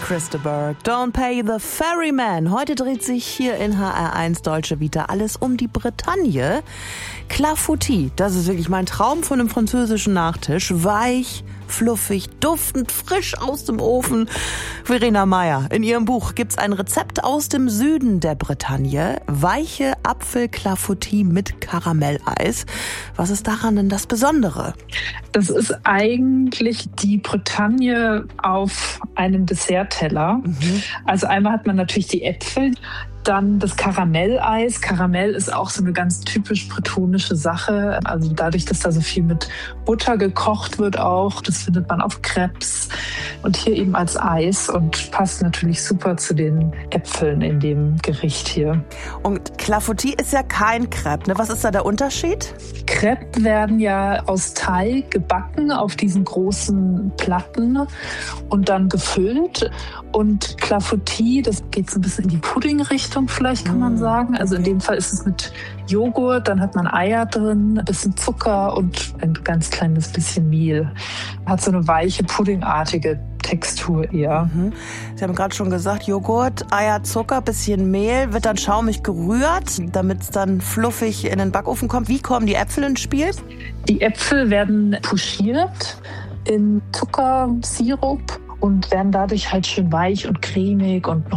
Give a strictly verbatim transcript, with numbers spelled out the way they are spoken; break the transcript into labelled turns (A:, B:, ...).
A: Christopher, Don't Pay the Ferryman. Heute dreht sich hier in H R eins Deutsche Vita alles um die Bretagne. Clafoutis, das ist wirklich mein Traum von einem französischen Nachtisch. Weich, fluffig, duftend, frisch aus dem Ofen. Verena Meyer, in ihrem Buch gibt's ein Rezept aus dem Süden der Bretagne. Weiche Apfel-Clafoutis mit Karamelleis. Was ist daran denn das Besondere?
B: Das ist eigentlich die Bretagne auf einem Dessertteller. Mhm. Also einmal hat man natürlich die Äpfel, dann das Karamelleis. Karamell ist auch so eine ganz typisch bretonische Sache. Also dadurch, dass da so viel mit Butter gekocht wird auch. Das findet man auf Crêpes und hier eben als Eis und passt natürlich super zu den Äpfeln in dem Gericht hier.
A: Und Clafoutis ist ja kein Crêpe, ne? Was ist da der Unterschied?
B: Crêpes werden ja aus Teig gebacken auf diesen großen Platten und dann gefüllt. Und Clafoutis, das geht so ein bisschen in die Pudding-Richtung, vielleicht kann man sagen. Also in dem Fall ist es mit Joghurt, dann hat man Eier drin, ein bisschen Zucker und ein ganz kleines bisschen Mehl. Hat so eine weiche, puddingartige Textur eher.
A: Mhm. Sie haben gerade schon gesagt, Joghurt, Eier, Zucker, bisschen Mehl, wird dann schaumig gerührt, damit es dann fluffig in den Backofen kommt. Wie kommen die Äpfel ins Spiel?
B: Die Äpfel werden pochiert in Zuckersirup und werden dadurch halt schön weich und cremig und noch